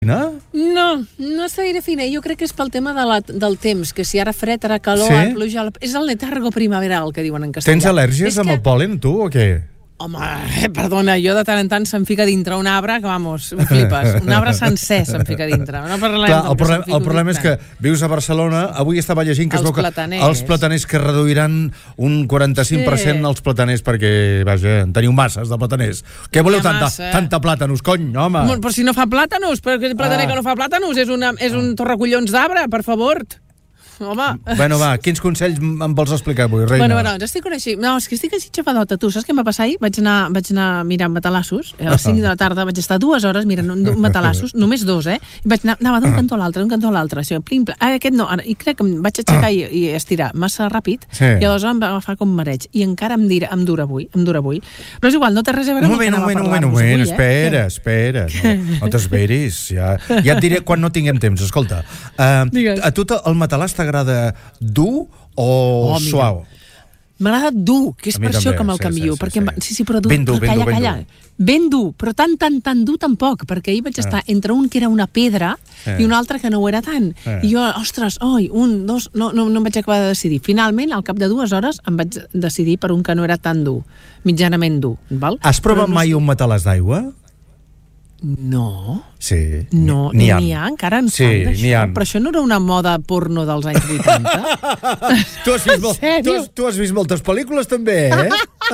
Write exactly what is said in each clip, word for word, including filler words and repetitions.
No? No, no està gaire fina. Jo crec que és pel tema de la, del temps, que si ara fred, ara calor, sí? ara pluja... És el letargo primaveral, que diuen en castellà. Tens al·lèrgies és amb que... el pol·len, tu, o què? Home, perdona, jo de tant en tant se'm fica dintre un arbre, que vamos, em flipes. Un arbre sencer se'm fica dintre. No parlem Clar, el, que problema, el problema és que vius a Barcelona, avui estava llegint que els es veu que plataners. els plataners que reduiran un quaranta-cinc per cent sí. els plataners perquè, vaja, teniu masses de plataners. Què voleu tanta, massa. tanta plàtanos, cony, home? Però si no fa plàtanos, perquè el plataner ah. que no fa plàtanos és, una, és un torracollons d'arbre, per favor. Home. Bueno, va, quins consells em vols explicar avui, reina? Bueno, bueno, estic així. No, és que estic així xafadota. Tu saps què em va passar ahir? Vaig anar, vaig anar mirant matalassos. A les cinc de la tarda vaig estar dues hores mirant un matalassos, només dos, eh? I vaig anar, anava d'un cantó a l'altre, d'un cantó a l'altre. Així, plim, plim. Ah, aquest no. I crec que em vaig aixecar i, i estirar massa ràpid, sí. I aleshores em va agafar com mareig. I encara em, dira, em dura avui, em dura avui. Però és igual, no té res a veure amb el que anava a parlar-vos avui, eh? Espera, espera. No, no t'esperis. Ja, ja et diré quan no tinguem temps. Escolta, uh, a tu el matalàs t'agrada dur o oh, suau? M'agrada dur, que és per això que me'l canvio. Sí, sí, sí. sí, sí, però dur, ben dur, però calla, ben calla. Dur. Ben dur, però tan, tan, tan dur tampoc, perquè ahir vaig estar eh. entre un que era una pedra eh. i un altre que no ho era tant. Eh. I jo, ostres, oi, un, dos, no, no, no em vaig acabar de decidir. Finalment, al cap de dues hores, em vaig decidir per un que no era tan dur, mitjanament dur. Val? Has provat no mai un matalàs d'aigua? No. Sí. No, n'hi ha. N'hi ha, encara en sí, fan d'això. Però això no era una moda porno dels anys vuitanta? tu, has vist tu, has, tu has vist moltes pel·lícules, també, eh?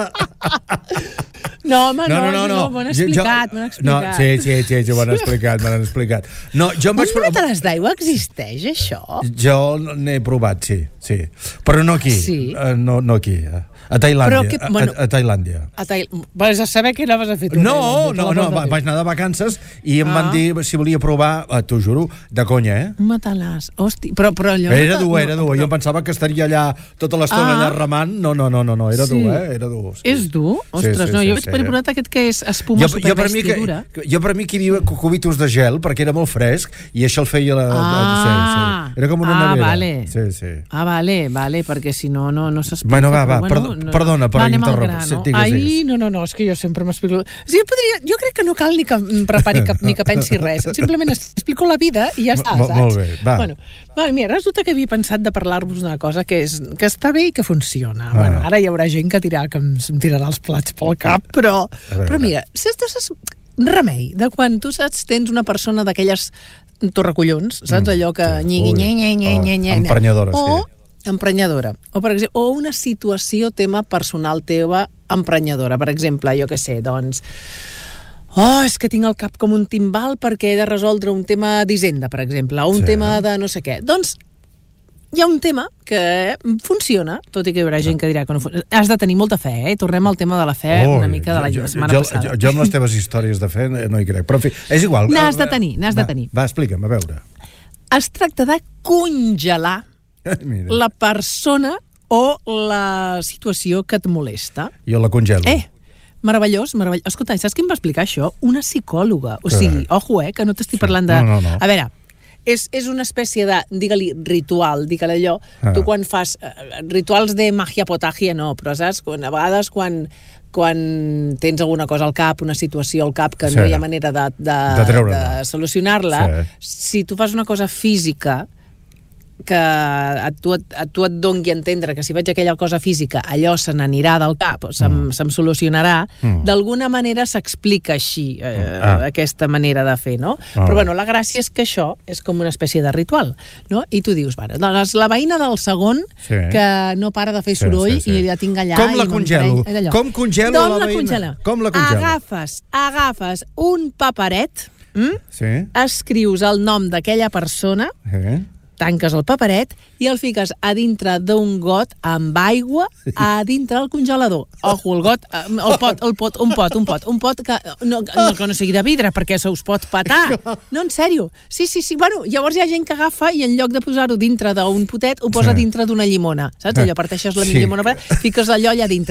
No, home, no, no, no, no. M'ho han explicat, m'ho han explicat. No, sí, sí, sí, sí, m'ho han explicat, m'ho han explicat. No, jo un matalàs d'aigua existeix, això? Jo n'he provat, sí, sí. Però no aquí, sí? uh, no, no aquí, uh. A Tailàndia, que, bueno, a, a Tailàndia. A Tail... Vas a saber què anaves a fer tu? No, no, no, va, vaig anar de vacances i em ah. van dir si volia provar, t'ho juro, de conya, eh? Un matalàs, hosti, però, però allò... Era dur, era dur, jo pensava que estaria allà tota l'estona ah. allà remant, no, no, no, no, no era sí. dur, eh? Era dur. Sí. És dur? Ostres, sí, sí, no, jo sí, veig sí, per provar aquest que és espuma supervestidura. Jo per mi que hi havia cubitos de gel, perquè era molt fresc, i això el feia la... Ah, sí, sí. Era com una ah, nevera. Vale. Sí, sí. Ah, vale, vale, perquè si no, no, no s'explica. Bueno, va, va, bueno, no, perdona, però interromp. Sí, ai, no, no, no, és que jo sempre m'explico... Sí, podria, jo crec que no cal ni que em prepari cap, ni que pensi res. Simplement explico la vida i ja està, saps? Molt bé, va. Bueno, va, mira, resulta que havia pensat de parlar-vos d'una cosa que, és, que està bé i que funciona. Ah. Bueno, ara hi haurà gent que, tirà, que em, em tirarà els plats pel cap, però, però mira, saps, saps, remei, de quan tu saps, tens una persona d'aquelles torracollons, saps, allò que... Sí. Nyigui, nye, nye, nye, nye, nye, emprenyadora, sí. Emprenyadora. O, per exemple, o una situació, tema personal teva, emprenyadora. Per exemple, jo què sé, doncs... Oh, és que tinc el cap com un timbal perquè he de resoldre un tema d'hisenda, per exemple, o un sí. tema de no sé què. Doncs hi ha un tema que funciona, tot i que hi haurà gent que dirà que no funciona. Has de tenir molta fe, eh? Tornem al tema de la fe oh, una mica de la jo, setmana jo, passada. Jo, jo amb les teves històries de fe no hi crec, però en fi, és igual. N'has de tenir, n'has de tenir. Va, explica'm, a veure. Es tracta de congelar Mira. la persona o la situació que et molesta. Jo la congelo. Eh, meravellós, meravellós. Escolta, saps qui em va explicar això? Una psicòloga. O sigui, ojo, eh, que no t'estic parlant de... No, no, no. A veure, és, és una espècie de, digue-li, ritual, digue-li allò. Ah. Tu quan fas uh, rituals de magia potagia, no, però saps? Quan, a vegades quan, quan tens alguna cosa al cap, una situació al cap que sí. no hi ha manera de, de, de, de solucionar-la, sí. si tu fas una cosa física que a tu, a tu et dongui a entendre que si veig aquella cosa física allò se n'anirà del cap, se'm, mm. se'm solucionarà, mm. d'alguna manera s'explica així, eh, ah. aquesta manera de fer, no? Ah. Però bueno, la gràcia és que això és com una espècie de ritual, no? I tu dius, bueno, doncs la veïna del segon sí. que no para de fer soroll sí, sí, sí. i la tinc allà... Com la congelo? Com congelo doncs la veïna? Congela. Com la congelo? Agafes, agafes un paperet, mm? sí. escrius el nom d'aquella persona... Sí. Tanques el paperet i el fiques a dintre d'un got amb aigua a dintre del congelador. Ojo, el got, el pot, el pot, un pot, un pot, un pot que no, no, que no sigui de vidre, perquè se us pot petar. No, en sèrio. Sí, sí, sí. Bueno, llavors hi ha gent que agafa i en lloc de posar-ho dintre d'un potet, ho posa dintre d'una llimona. Saps? Allò, parteixes la sí. llimona, fiques allò allà dintre.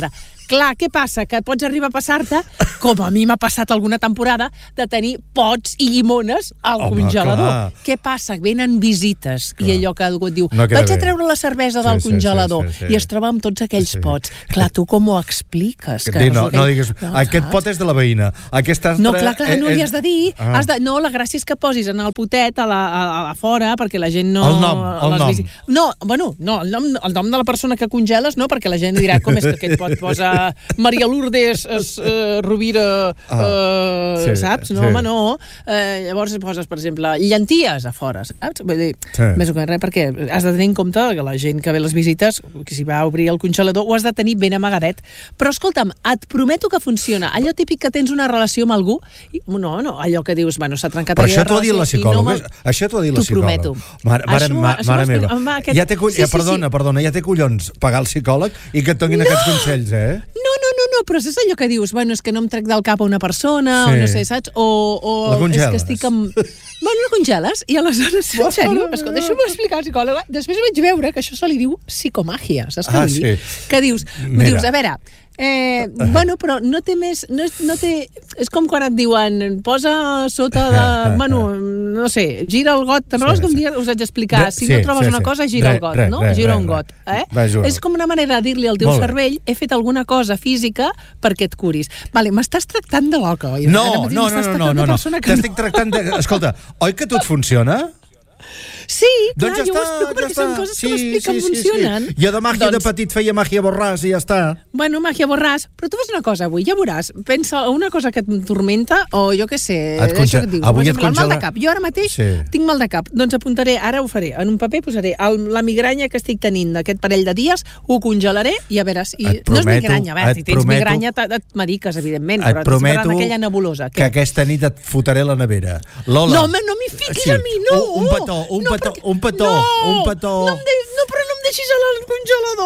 Clar, què passa? Que pots arribar a passar-te, com a mi m'ha passat alguna temporada, de tenir pots i llimones al Home, congelador. Clar. Què passa? Venen visites clar. I allò que algú et diu no vaig a treure la cervesa sí, del sí, congelador sí, sí, sí. i es troba amb tots aquells sí. pots. Clar, tu com ho expliques? Que no, no digues, no, aquest pot és de la veïna. Aquest altre... No, clar, clar, no li has de dir. Ah. Has de... No, la gràcia és que posis en el potet a, la, a, a fora perquè la gent no... El nom, el nom. Visit... No, bueno, no, el nom, el nom de la persona que congeles no, perquè la gent dirà com és que aquest pot posar Maria Lourdes es, uh, Rovira, uh, ah, sí, saps? No, sí. home, no. Uh, llavors poses, per exemple, llenties a fora, saps? Vull dir, sí. més o menys res, perquè has de tenir en compte que la gent que ve a les visites, que si va a obrir el congelador, ho has de tenir ben amagadet. Però, escolta'm, et prometo que funciona. Allò típic que tens una relació amb algú, i, no, no, allò que dius, bueno, s'ha trencat aquella relació... Però això t'ho ha dit la psicòloga. No això t'ho ha dit la psicòloga. T'ho prometo. Mare, mare, això, mare, mare meva. Aquest... Ja té, sí, ja, perdona, sí, sí. perdona, ja té collons pagar el psicòleg i que et donin no. aquests consells, eh? No, no, no, no, però és allò que dius, bueno, és que no em trec del cap a una persona, sí. o no sé, saps? O, o la congeles. És que estic amb... Bueno, la congeles, i aleshores, en sèrio, escolta, deixa'm explicar al psicòloga. Després vaig veure que això se li diu psicomàgia, saps què ah, vull dir? Sí. Que dius, dius, a veure... Eh, bueno, però no té més no, no té, és com quan et diuen posa sota de, bueno, no sé, gira el got d'arròs, sí, com dir, us haig d'explicar, si sí, no trobes sí, una cosa, gira re, el got, re, no? Re, gira re, un got, eh? Va, és com una manera de dir-li al teu cervell, he fet alguna cosa física perquè et curis. Vale, m'estàs tractant de loca, oi? No, no, no, no, no, no, t'estic tractant de... Escolta, oi que tot funciona? Sí, clar, doncs ja jo està, ho explico perquè ja són coses que sí, m'expliquen sí, sí, funcionen. Sí. Jo de màgia doncs... de petit feia màgia borràs i ja està. Bueno, màgia borràs, però tu fas una cosa avui, ja veuràs, pensa una cosa que et tormenta o jo què sé, et conge... això que et dius, avui et congela... el mal de cap. Jo ara mateix sí. tinc mal de cap, doncs apuntaré, ara ho faré, en un paper posaré el, la migranya que estic tenint d'aquest parell de dies, ho congelaré i a veure, i... prometo, no és migranya, a veure, si tens prometo, migranya et mediques, evidentment, però et prometo aquella nebulosa. Que aquesta nit et fotré la nevera. Lola. No, home, no m'hi fiquis sí. a mi, no! Un petó, un no, petó, perquè... un petó, no, un petó. No, em de... no, però no em deixis al congelador.